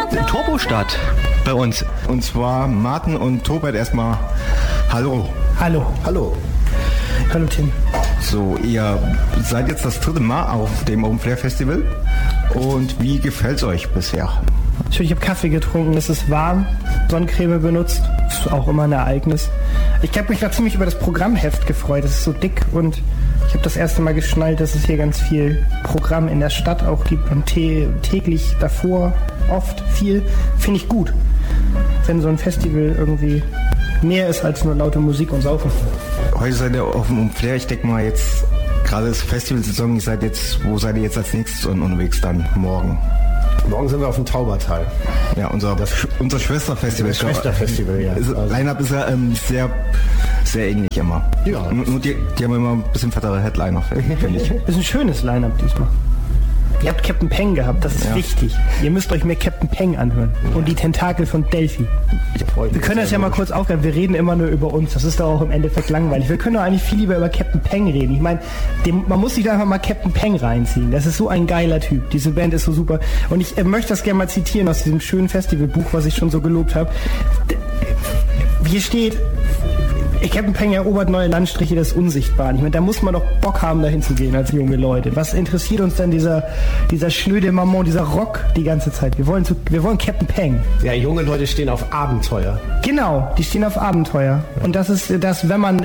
Turbostadt bei uns. Und zwar Martin und Tobert erstmal. Hallo. Hallo. Hallo. Hallo Tim. So, ihr seid jetzt das 3. Mal auf dem Open Flair Festival. Und wie gefällt's euch bisher? Ich habe Kaffee getrunken, es ist warm, Sonnencreme benutzt, ist auch immer ein Ereignis. Ich habe mich gerade ziemlich über das Programmheft gefreut, es ist so dick und ich habe das erste Mal geschnallt, dass es hier ganz viel Programm in der Stadt auch gibt und täglich davor oft viel, finde ich gut. Wenn so ein Festival irgendwie mehr ist als nur laute Musik und Saufen. Heute seid ihr auf dem Open Flair, ich denke mal jetzt, gerade ist Festivalsaison, wo seid ihr jetzt als nächstes unterwegs dann morgen? Morgen sind wir auf dem Taubertal. Ja, unser Schwesterfestival. Schwesterfestival, ja. Line-Up ist ja sehr, sehr ähnlich immer. Ja. Nur die haben immer ein bisschen fettere Headliner, finde ich. Das ist ein schönes Line-Up diesmal. Ihr habt Captain Peng gehabt, das ist wichtig. Ihr müsst euch mehr Captain Peng anhören. Und die Tentakel von Delphi. Wir können das ja mal kurz aufgreifen. Wir reden immer nur über uns. Das ist doch auch im Endeffekt langweilig. Wir können doch eigentlich viel lieber über Captain Peng reden. Ich meine, man muss sich da einfach mal Captain Peng reinziehen. Das ist so ein geiler Typ. Diese Band ist so super. Und ich möchte das gerne mal zitieren aus diesem schönen Festivalbuch, was ich schon so gelobt habe. Hier steht: Captain Peng erobert neue Landstriche des Unsichtbaren. Ich meine, da muss man doch Bock haben, dahin zu gehen als junge Leute. Was interessiert uns denn dieser schnöde Mammon, dieser Rock die ganze Zeit? Wir wollen Captain Peng. Ja, junge Leute stehen auf Abenteuer. Genau, die stehen auf Abenteuer. Und das ist das, wenn man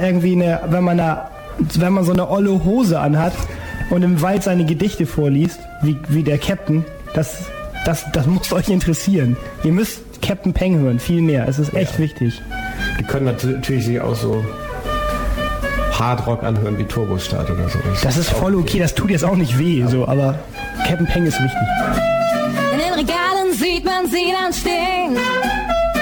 so eine olle Hose anhat und im Wald seine Gedichte vorliest, wie der Captain, das muss euch interessieren. Ihr müsst Captain Peng hören, viel mehr. Es ist echt wichtig. Die können natürlich sich auch so Hardrock anhören wie Turbostadt oder so. Das ist voll okay, das tut jetzt auch nicht weh, so, aber Captain Peng ist wichtig. In den Regalen sieht man sie dann stehen.